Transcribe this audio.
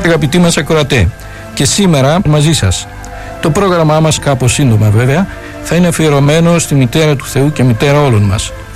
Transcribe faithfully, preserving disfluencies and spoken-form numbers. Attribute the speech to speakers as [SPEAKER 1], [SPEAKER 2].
[SPEAKER 1] Αγαπητοί μας ακροατέ, και σήμερα μαζί σας. Το πρόγραμμά μας, κάπως σύντομα βέβαια, θα είναι αφιερωμένο στη μητέρα του Θεού και μητέρα όλων μας,